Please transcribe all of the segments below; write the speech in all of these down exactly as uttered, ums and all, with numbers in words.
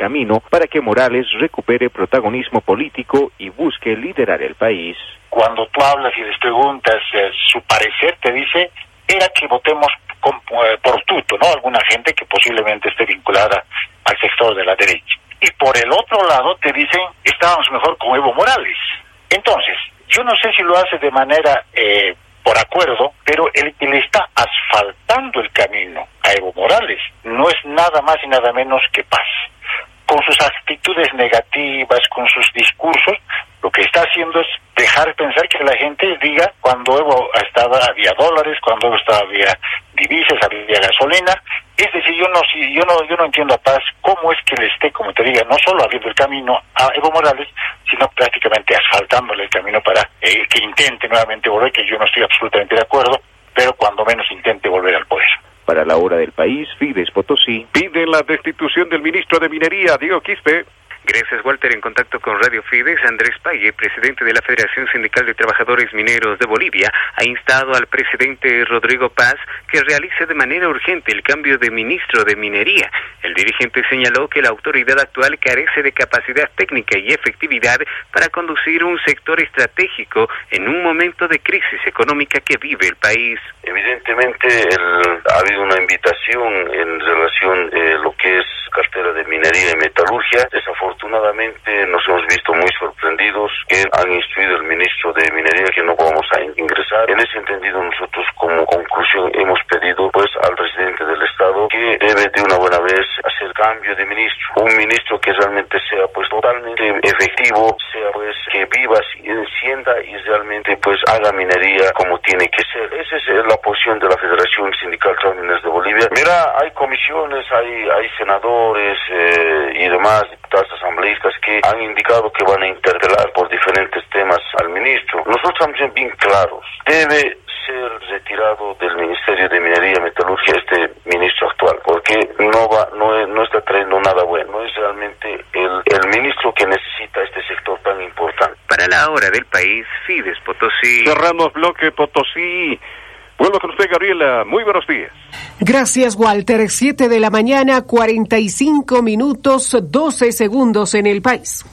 camino para que Morales recupere protagonismo político y busque liderar el país. Cuando tú hablas y les preguntas eh, su parecer, te dice, era que votemos con, eh, por tuto, ¿no? Alguna gente que posiblemente esté vinculada al sector de la derecha. Y por el otro lado te dicen, estábamos mejor con Evo Morales. Entonces, yo no sé si lo hace de manera eh, por acuerdo, pero el que le está asfaltando el camino a Evo Morales no es nada más y nada menos que Paz. Con sus actitudes negativas, con sus discursos, lo que está haciendo es dejar pensar que la gente diga, cuando Evo estaba había dólares, cuando Evo estaba había divisas, había gasolina. Es decir, yo no, yo no, yo no entiendo a Paz cómo es que le esté, como te diga, no solo abriendo el camino a Evo Morales, sino prácticamente asfaltándole el camino para eh, que intente nuevamente volver, que yo no estoy absolutamente de acuerdo, pero cuando menos intente volver al poder. Para la hora del país, Fides Potosí pide la destitución del ministro de Minería, Diego Quispe. Gracias, Walter. En contacto con Radio Fides, Andrés Paye, presidente de la Federación Sindical de Trabajadores Mineros de Bolivia, ha instado al presidente Rodrigo Paz que realice de manera urgente el cambio de ministro de Minería. El dirigente señaló que la autoridad actual carece de capacidad técnica y efectividad para conducir un sector estratégico en un momento de crisis económica que vive el país. Evidentemente, el, ha habido una invitación en relación a eh, lo que es cartera de minería y metalurgia. Desafortunadamente nos hemos visto muy sorprendidos que han instruido el ministro de Minería que no vamos a ingresar. En ese entendido, nosotros como conclusión hemos pedido pues al presidente del Estado que debe de una buena vez hacer cambio de ministro. Un ministro que realmente sea pues totalmente efectivo, sea pues que viva, encienda y realmente pues haga minería como tiene que ser. Esa es la posición de la Federación Sindical de Mineros de Bolivia. Mira, hay comisiones, hay, hay senadores eh, y demás diputados asambleístas que han indicado que van a interpelar por diferentes temas al ministro. Nosotros estamos bien claros. Debe ser retirado del Ministerio de Minería y Metalurgia este ministro actual, porque no va, no, es, no está trayendo nada bueno. No es realmente el, el ministro que necesita este sector tan importante. Para la hora del país, Fides Potosí. Cerramos bloque Potosí. Vuelvo con usted, Gabriela. Muy buenos días. Gracias, Walter. Siete de la mañana, cuarenta y cinco minutos, doce segundos en el país.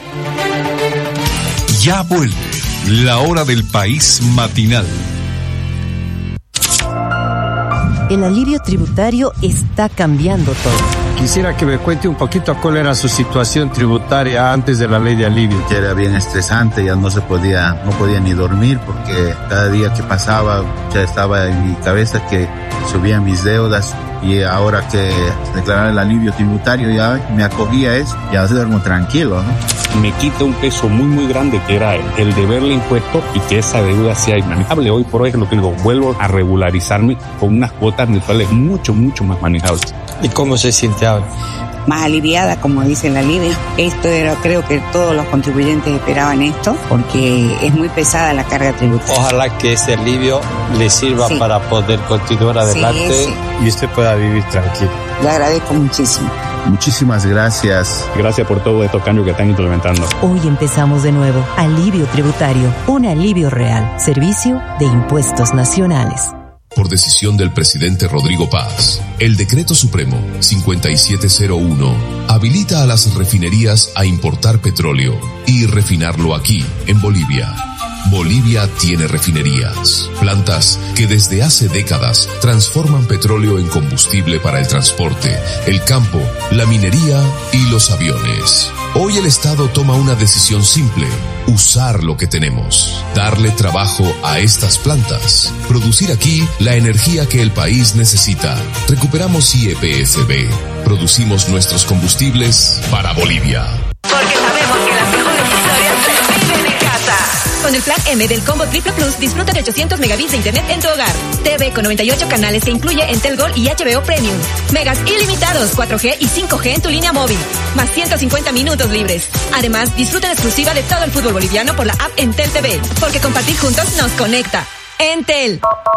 Ya vuelve la hora del país matinal. El alivio tributario está cambiando todo. Quisiera que me cuente un poquito cuál era su situación tributaria antes de la ley de alivio. Que era bien estresante, ya no se podía, no podía ni dormir porque cada día que pasaba ya estaba en mi cabeza que subían mis deudas, y ahora que declarar el alivio tributario ya me acogía a eso, ya duermo tranquilo, ¿no? Me quita un peso muy muy grande que era el, el deberle impuesto y que esa deuda sea inmanejable. Hoy por hoy es lo que digo, vuelvo a regularizarme con unas cuotas mensuales mucho mucho más manejables. ¿Y cómo se siente ahora? Más aliviada, como dice el alivio. Esto era, creo que todos los contribuyentes esperaban esto, porque es muy pesada la carga tributaria. Ojalá que ese alivio le sirva sí. para poder continuar adelante sí, sí. y usted pueda vivir tranquilo. Le agradezco muchísimo. Muchísimas gracias. Gracias por todo estos cambios que están implementando. Hoy empezamos de nuevo. Alivio tributario. Un alivio real. Servicio de Impuestos Nacionales. Por decisión del presidente Rodrigo Paz, el Decreto Supremo cincuenta y siete cero uno habilita a las refinerías a importar petróleo y refinarlo aquí, en Bolivia. Bolivia tiene refinerías, plantas que desde hace décadas transforman petróleo en combustible para el transporte, el campo, la minería y los aviones. Hoy el Estado toma una decisión simple: usar lo que tenemos, darle trabajo a estas plantas, producir aquí la energía que el país necesita. Recuperamos I E P F B, producimos nuestros combustibles para Bolivia. Porque sabemos que las mejores historias se viven en casa. Con el plan M del Combo Triple Plus, disfruta de ochocientos megabits de internet en tu hogar. T V con noventa y ocho canales que incluye Entel Gold y H B O Premium. Megas ilimitados, cuatro G y cinco G en tu línea móvil. Más ciento cincuenta minutos libres. Además, disfruta en exclusiva de todo el fútbol boliviano por la app Entel T V. Porque compartir juntos nos conecta. Entel.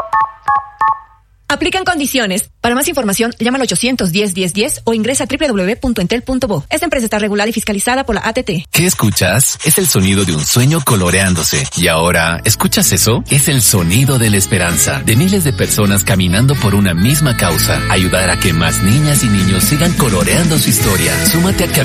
Aplican condiciones. Para más información, llama al ochocientos diez diez diez o ingresa a doble u doble u doble u punto entel punto bo. Esta empresa está regulada y fiscalizada por la A T T. ¿Qué escuchas? Es el sonido de un sueño coloreándose. Y ahora, ¿escuchas eso? Es el sonido de la esperanza, de miles de personas caminando por una misma causa. Ayudar a que más niñas y niños sigan coloreando su historia. Súmate a